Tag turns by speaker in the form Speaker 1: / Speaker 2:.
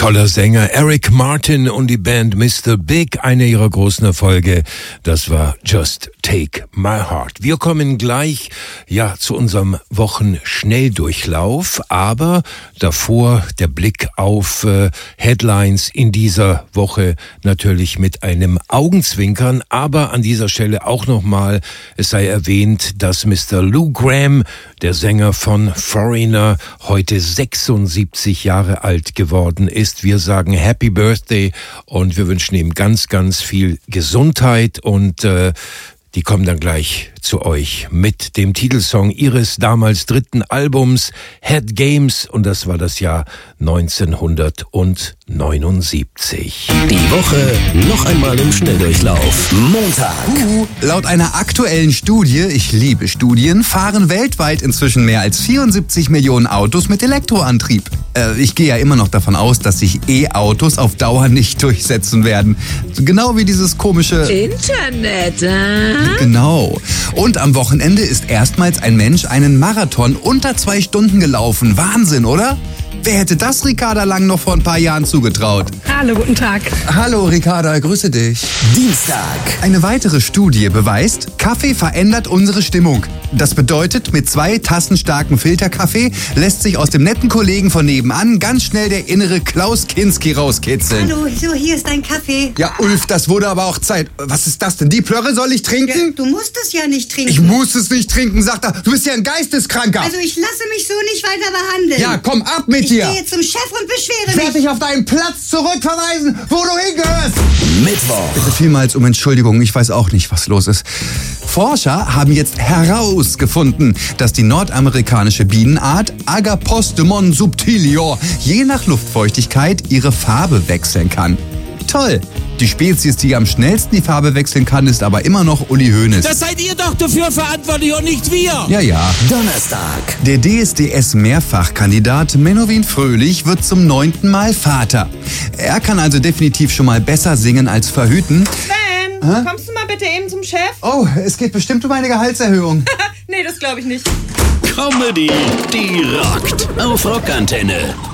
Speaker 1: Toller Sänger Eric Martin und die Band Mr. Big, einer ihrer großen Erfolge, das war Just Take My Heart. Wir kommen gleich, zu unserem Wochenschnelldurchlauf, aber davor der Blick auf Headlines in dieser Woche natürlich mit einem Augenzwinkern, aber an dieser Stelle auch nochmal, es sei erwähnt, dass Mr. Lou Gramm, der Sänger von Foreigner, heute 76 Jahre alt geworden ist. Wir sagen Happy Birthday und wir wünschen ihm ganz, ganz viel Gesundheit und die kommen dann gleich zu euch mit dem Titelsong ihres damals dritten Albums Head Games und das war das Jahr 1979.
Speaker 2: Die Woche noch einmal im Schnelldurchlauf. Montag.
Speaker 3: Laut einer aktuellen Studie, ich liebe Studien, fahren weltweit inzwischen mehr als 74 Millionen Autos mit Elektroantrieb. Ich gehe ja immer noch davon aus, dass sich E-Autos auf Dauer nicht durchsetzen werden. Genau wie dieses komische
Speaker 4: Internet,
Speaker 3: Genau. Und am Wochenende ist erstmals ein Mensch einen Marathon unter 2 Stunden gelaufen. Wahnsinn, oder? Wer hätte das Ricarda Lang noch vor ein paar Jahren zugetraut?
Speaker 5: Hallo, guten Tag.
Speaker 3: Hallo Ricarda, grüße dich.
Speaker 2: Dienstag.
Speaker 3: Eine weitere Studie beweist, Kaffee verändert unsere Stimmung. Das bedeutet, mit 2 Tassen starken Filterkaffee lässt sich aus dem netten Kollegen von nebenan ganz schnell der innere Klaus Kinski rauskitzeln.
Speaker 6: Hallo, so, hier ist dein Kaffee.
Speaker 3: Ja, Ulf, das wurde aber auch Zeit. Was ist das denn? Die Plörre soll ich trinken?
Speaker 6: Ja, du musst es ja nicht trinken.
Speaker 3: Ich muss es nicht trinken, sagt er. Du bist ja ein Geisteskranker.
Speaker 6: Also ich lasse mich so nicht weiter behandeln.
Speaker 3: Ja, komm ab mit
Speaker 6: Ich
Speaker 3: dir.
Speaker 6: gehe zum Chef und beschwere
Speaker 3: Ich werde
Speaker 6: mich.
Speaker 3: dich auf deinen Platz zurückverweisen, wo du hingehörst.
Speaker 2: Mittwoch.
Speaker 3: Bitte vielmals um Entschuldigung, ich weiß auch nicht, was los ist. Forscher haben jetzt herausgefunden, dass die nordamerikanische Bienenart Agapostemon subtilior je nach Luftfeuchtigkeit ihre Farbe wechseln kann. Toll! Die Spezies, die am schnellsten die Farbe wechseln kann, ist aber immer noch Uli Hoeneß.
Speaker 7: Das seid ihr doch dafür verantwortlich und nicht wir.
Speaker 3: Ja.
Speaker 2: Donnerstag.
Speaker 3: Der DSDS-Mehrfachkandidat Menowin Fröhlich wird zum 9. Mal Vater. Er kann also definitiv schon mal besser singen als verhüten.
Speaker 5: Ben, kommst du mal bitte eben zum Chef?
Speaker 3: Oh, es geht bestimmt um eine Gehaltserhöhung.
Speaker 5: Nee, das glaube ich nicht.
Speaker 2: Comedy, die rockt. Auf Rockantenne.